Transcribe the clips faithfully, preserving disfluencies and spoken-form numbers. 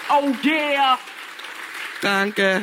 Oh yeah! Danke.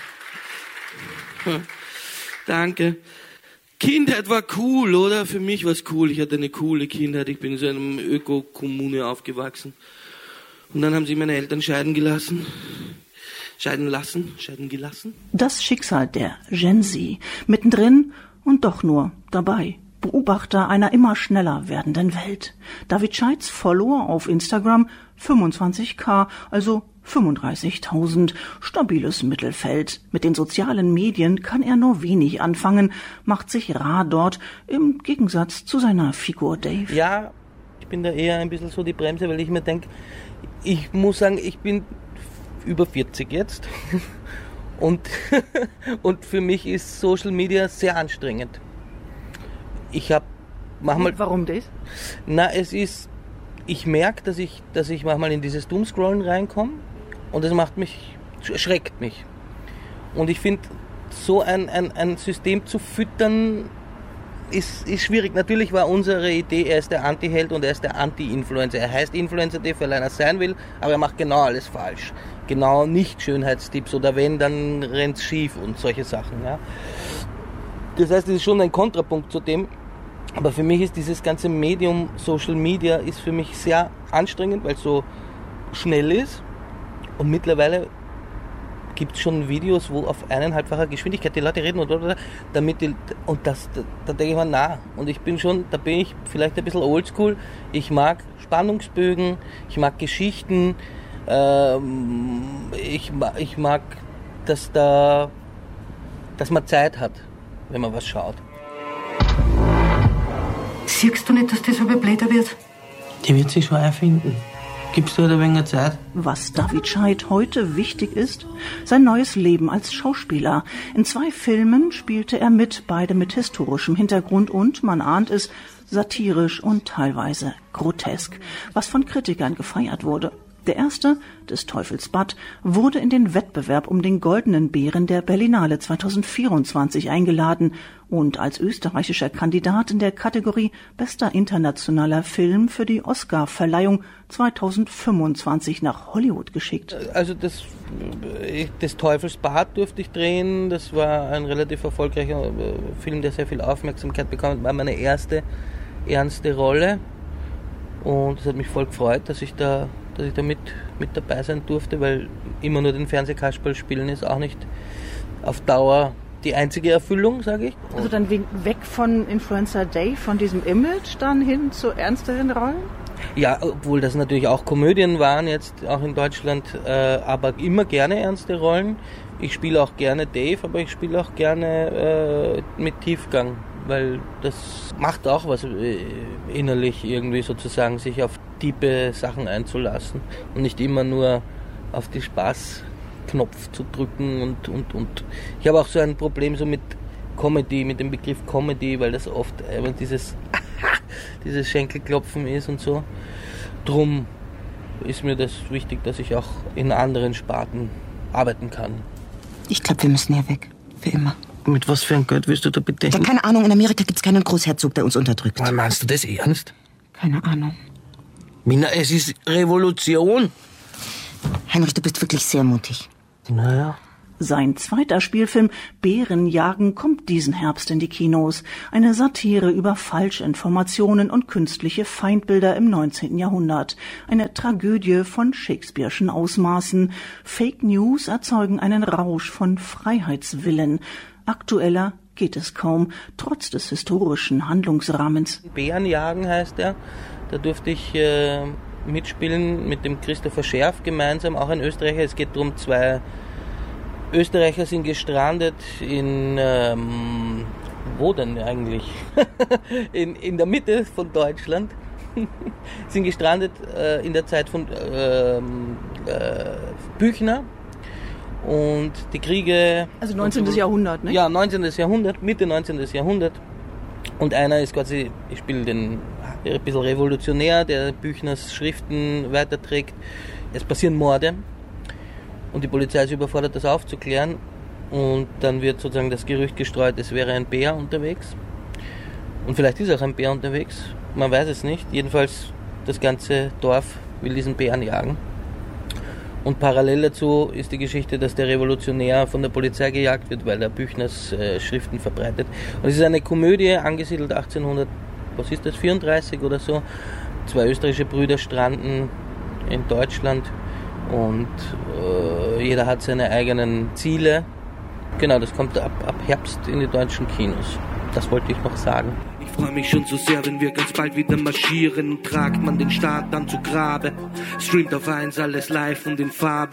Danke. Kindheit war cool, oder? Für mich war es cool. Ich hatte eine coole Kindheit. Ich bin in so einer Öko-Kommune aufgewachsen. Und dann haben sie meine Eltern scheiden gelassen. Scheiden lassen, scheiden gelassen. Das Schicksal der Gen Z. Mittendrin und doch nur dabei. Beobachter einer immer schneller werdenden Welt. David Scheids Follower auf Instagram fünfundzwanzigtausend, also fünfunddreißigtausend. Stabiles Mittelfeld. Mit den sozialen Medien kann er nur wenig anfangen, macht sich rar dort, im Gegensatz zu seiner Figur Dave. Ja, ich bin da eher ein bisschen so die Bremse, weil ich mir denke, ich muss sagen, ich bin über vierzig jetzt und, und für mich ist Social Media sehr anstrengend. Ich habe manchmal... Warum das? Na, es ist... Ich merke, dass ich, dass ich manchmal in dieses Doomscrollen reinkomme und das macht mich... erschreckt mich. Und ich finde, so ein, ein, ein System zu füttern ist, ist schwierig. Natürlich war unsere Idee, er ist der Anti-Held und er ist der Anti-Influencer. Er heißt Influencer, weil er einer sein will, aber er macht genau alles falsch. Genau nicht Schönheitstipps oder wenn, dann rennt's schief und solche Sachen. Ja. Das heißt, es ist schon ein Kontrapunkt zu dem, aber für mich ist dieses ganze Medium Social Media ist für mich sehr anstrengend, weil es so schnell ist und mittlerweile gibt es schon Videos, wo auf eineinhalbfacher Geschwindigkeit die Leute reden und oder, damit die, und das, da, da denke ich mir, na, und ich bin schon, da bin ich vielleicht ein bisschen oldschool, ich mag Spannungsbögen, ich mag Geschichten, ähm, ich, ich mag, dass da, dass man Zeit hat, wenn man was schaut. Siehst du nicht, dass das aber blöder wird? Die wird sich schon erfinden. Gibst du halt ein wenig Zeit? Was David Scheid heute wichtig ist? Sein neues Leben als Schauspieler. In zwei Filmen spielte er mit, beide mit historischem Hintergrund und, man ahnt es, satirisch und teilweise grotesk, was von Kritikern gefeiert wurde. Der erste, des Teufels Bad, wurde in den Wettbewerb um den Goldenen Bären der Berlinale zweitausendvierundzwanzig eingeladen und als österreichischer Kandidat in der Kategorie Bester internationaler Film für die Oscar-Verleihung zweitausendfünfundzwanzig nach Hollywood geschickt. Also das, des Teufels Bad durfte ich drehen. Das war ein relativ erfolgreicher Film, der sehr viel Aufmerksamkeit bekam. Das war meine erste ernste Rolle und es hat mich voll gefreut, dass ich da dass ich da mit, mit dabei sein durfte, weil immer nur den Fernsehkasperl spielen ist auch nicht auf Dauer die einzige Erfüllung, sage ich. Also dann weg von Influencer Dave, von diesem Image, dann hin zu ernsteren Rollen? Ja, obwohl das natürlich auch Komödien waren, jetzt auch in Deutschland, äh, aber immer gerne ernste Rollen. Ich spiele auch gerne Dave, aber ich spiele auch gerne äh, mit Tiefgang, weil das macht auch was äh, innerlich irgendwie sozusagen, sich auf tiefe Sachen einzulassen und nicht immer nur auf den Spaßknopf zu drücken und, und, und. Ich habe auch so ein Problem so mit Comedy, mit dem Begriff Comedy, weil das oft äh, dieses, dieses Schenkelklopfen ist und so. Drum ist mir das wichtig, dass ich auch in anderen Sparten arbeiten kann. Ich glaube, wir müssen hier weg. Für immer. Mit was für ein Geld willst du da bitte? Ja, keine Ahnung, in Amerika gibt's keinen Großherzog, der uns unterdrückt. Meinst du das ernst? Keine Ahnung. Mina, es ist Revolution. Heinrich, du bist wirklich sehr mutig. Naja. Sein zweiter Spielfilm Bärenjagen kommt diesen Herbst in die Kinos. Eine Satire über Falschinformationen und künstliche Feindbilder im neunzehnten Jahrhundert. Eine Tragödie von Shakespeare'schen Ausmaßen. Fake News erzeugen einen Rausch von Freiheitswillen. Aktueller geht es kaum, trotz des historischen Handlungsrahmens. Bärenjagen heißt er. Da durfte ich äh, mitspielen mit dem Christopher Scherf gemeinsam, auch ein Österreicher. Es geht darum, zwei Österreicher sind gestrandet in, ähm, wo denn eigentlich? in, in der Mitte von Deutschland. sind gestrandet äh, in der Zeit von äh, äh, Büchner und die Kriege. Also neunzehnten so, Jahrhundert, ne? Ja, neunzehnten Jahrhundert, Mitte neunzehnten Jahrhundert. Und einer ist quasi, ich spiele den ein bisschen revolutionär, der Büchners Schriften weiterträgt. Es passieren Morde und die Polizei ist überfordert, das aufzuklären. Und dann wird sozusagen das Gerücht gestreut, es wäre ein Bär unterwegs. Und vielleicht ist auch ein Bär unterwegs, man weiß es nicht. Jedenfalls, das ganze Dorf will diesen Bären jagen. Und parallel dazu ist die Geschichte, dass der Revolutionär von der Polizei gejagt wird, weil er Büchners äh, Schriften verbreitet. Und es ist eine Komödie, angesiedelt achtzehnhundert, was ist das, vierunddreißig oder so. Zwei österreichische Brüder stranden in Deutschland und äh, jeder hat seine eigenen Ziele. Genau, das kommt ab, ab Herbst in die deutschen Kinos. Das wollte ich noch sagen. Ich freue mich schon so sehr, wenn wir ganz bald wieder marschieren und tragt man den Staat dann zu Grabe. Streamt auf eins alles live und in Farbe.